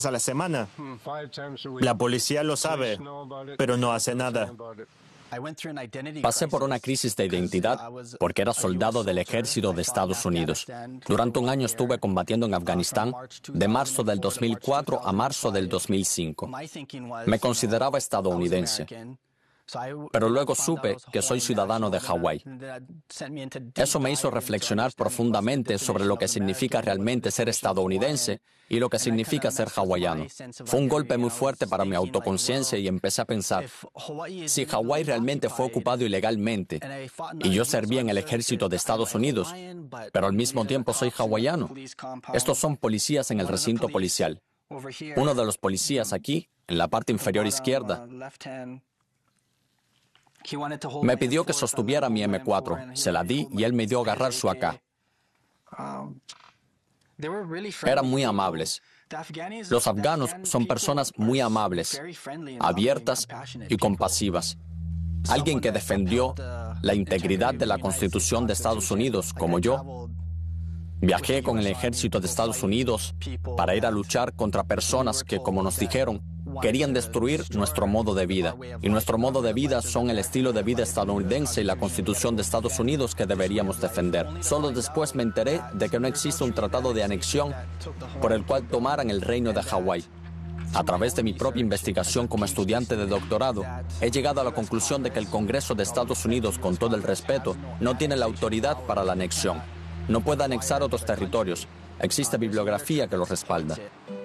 a la semana. La policía lo sabe, pero no hace nada. Pasé por una crisis de identidad porque era soldado del ejército de Estados Unidos. Durante un año estuve combatiendo en Afganistán, de marzo del 2004 a marzo del 2005. Me consideraba estadounidense, pero luego supe que soy ciudadano de Hawái. Eso me hizo reflexionar profundamente sobre lo que significa realmente ser estadounidense y lo que significa ser hawaiano. Fue un golpe muy fuerte para mi autoconciencia y empecé a pensar, si Hawái realmente fue ocupado ilegalmente y yo servía en el ejército de Estados Unidos, pero al mismo tiempo soy hawaiano. Estos son policías en el recinto policial. Uno de los policías aquí, en la parte inferior izquierda, me pidió que sostuviera mi M4. Se la di y él me dio a agarrar su AK. Eran muy amables. Los afganos son personas muy amables, abiertas y compasivas. Alguien que defendió la integridad de la Constitución de Estados Unidos, como yo. Viajé con el ejército de Estados Unidos para ir a luchar contra personas que, como nos dijeron, querían destruir nuestro modo de vida. Y nuestro modo de vida son el estilo de vida estadounidense y la Constitución de Estados Unidos que deberíamos defender. Solo después me enteré de que no existe un tratado de anexión por el cual tomaran el reino de Hawái. A través de mi propia investigación como estudiante de doctorado, he llegado a la conclusión de que el Congreso de Estados Unidos, con todo el respeto, no tiene la autoridad para la anexión. No puede anexar otros territorios. Existe bibliografía que lo respalda.